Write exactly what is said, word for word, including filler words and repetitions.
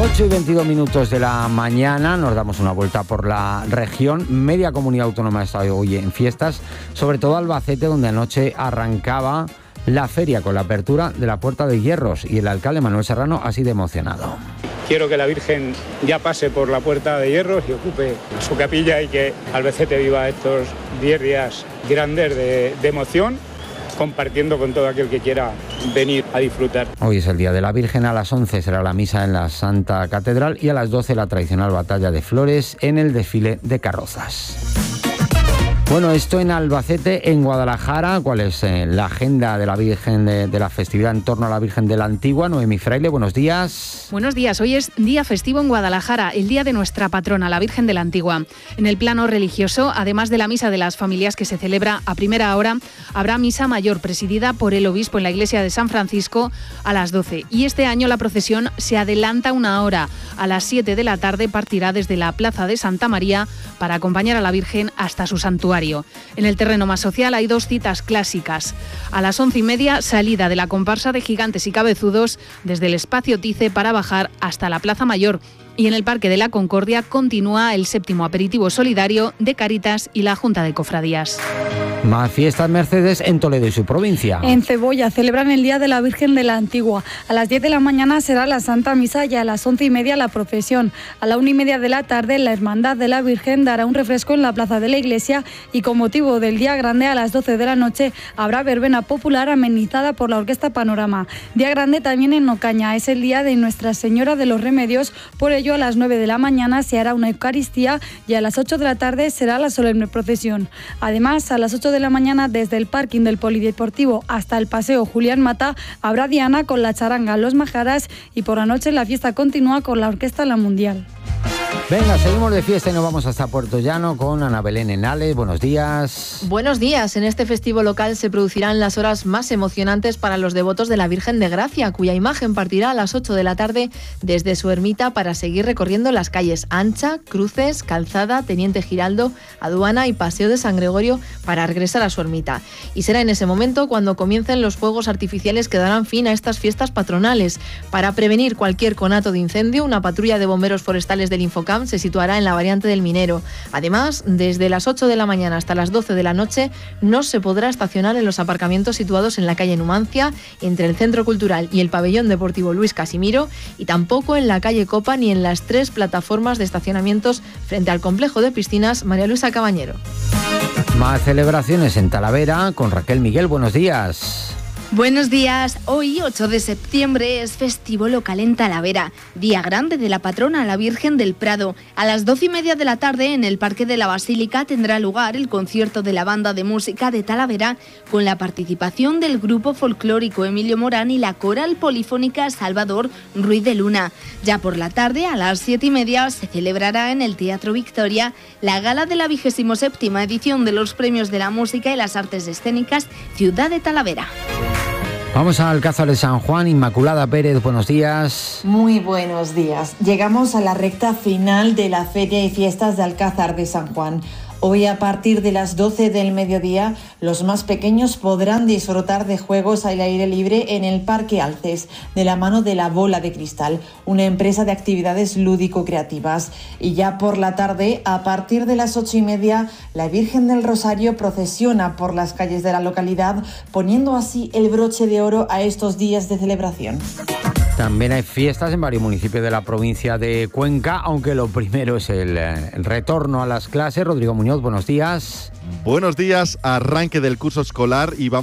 ocho y veintidós minutos de la mañana, nos damos una vuelta por la región. Media comunidad autónoma está hoy en fiestas, sobre todo Albacete, donde anoche arrancaba la feria con la apertura de la Puerta de Hierros, y el alcalde Manuel Serrano ha sido emocionado. Quiero que la Virgen ya pase por la Puerta de Hierros y ocupe su capilla, y que Albacete viva estos diez días grandes de, de emoción, compartiendo con todo aquel que quiera venir a disfrutar. Hoy es el Día de la Virgen. A las once será la misa en la Santa Catedral y a las doce la tradicional batalla de flores en el desfile de carrozas. Bueno, esto en Albacete. En Guadalajara, ¿cuál es eh, la agenda de la Virgen de, de la festividad en torno a la Virgen de la Antigua? Noemí Fraile, buenos días. Buenos días. Hoy es día festivo en Guadalajara, el día de nuestra patrona, la Virgen de la Antigua. En el plano religioso, además de la misa de las familias que se celebra a primera hora, habrá misa mayor presidida por el obispo en la iglesia de San Francisco a las doce. Y este año la procesión se adelanta una hora. A las siete de la tarde partirá desde la Plaza de Santa María para acompañar a la Virgen hasta su santuario. En el terreno más social hay dos citas clásicas. A las once y media, salida de la comparsa de Gigantes y Cabezudos desde el Espacio Tice para bajar hasta la Plaza Mayor. Y en el Parque de la Concordia continúa el séptimo aperitivo solidario de Cáritas y la Junta de Cofradías. Más fiestas, Mercedes, en Toledo y su provincia. En Cebolla celebran el Día de la Virgen de la Antigua. A las diez de la mañana será la Santa Misa y a las once y media la procesión. A la una y media de la tarde la Hermandad de la Virgen dará un refresco en la plaza de la iglesia, y con motivo del Día Grande a las doce de la noche habrá verbena popular amenizada por la Orquesta Panorama. Día Grande también en Ocaña, es el día de Nuestra Señora de los Remedios, por ello a las nueve de la mañana se hará una Eucaristía y a las ocho de la tarde será la solemne procesión. Además, a las ocho de la mañana desde el parking del Polideportivo hasta el Paseo Julián Mata habrá diana con la charanga Los Majaras, y por la noche la fiesta continúa con la Orquesta La Mundial. Venga, seguimos de fiesta y nos vamos hasta Puerto Llano con Ana Belén Henales. Buenos días. Buenos días. En este festivo local se producirán las horas más emocionantes para los devotos de la Virgen de Gracia, cuya imagen partirá a las ocho de la tarde desde su ermita para seguir recorriendo las calles Ancha, Cruces, Calzada, Teniente Giraldo, Aduana y Paseo de San Gregorio para regresar a su ermita. Y será en ese momento cuando comiencen los fuegos artificiales que darán fin a estas fiestas patronales. Para prevenir cualquier conato de incendio, una patrulla de bomberos forestales del Infocam se situará en la variante del Minero. Además, desde las ocho de la mañana hasta las doce de la noche no se podrá estacionar en los aparcamientos situados en la calle Numancia, entre el Centro Cultural y el Pabellón Deportivo Luis Casimiro, y tampoco en la calle Copa ni en las tres plataformas de estacionamientos frente al complejo de piscinas María Luisa Cabañero. Más celebraciones en Talavera con Raquel Miguel. Buenos días. Buenos días. Hoy, ocho de septiembre, es festivo local en Talavera, día grande de la patrona, la Virgen del Prado. A las doce y media de la tarde, en el Parque de la Basílica, tendrá lugar el concierto de la Banda de Música de Talavera, con la participación del grupo folclórico Emilio Morán y la coral polifónica Salvador Ruiz de Luna. Ya por la tarde, a las siete y media, se celebrará en el Teatro Victoria la gala de la vigésimo séptima edición de los Premios de la Música y las Artes Escénicas Ciudad de Talavera. Vamos al Alcázar de San Juan. Inmaculada Pérez, buenos días. Muy buenos días. Llegamos a la recta final de la Feria y Fiestas de Alcázar de San Juan. Hoy, a partir de las doce del mediodía, los más pequeños podrán disfrutar de juegos al aire libre en el Parque Alces, de la mano de La Bola de Cristal, una empresa de actividades lúdico-creativas. Y ya por la tarde, a partir de las ocho y media, la Virgen del Rosario procesiona por las calles de la localidad, poniendo así el broche de oro a estos días de celebración. También hay fiestas en varios municipios de la provincia de Cuenca, aunque lo primero es el, el retorno a las clases. Rodrigo Muñoz, buenos días. Buenos días, arranque del curso escolar y vamos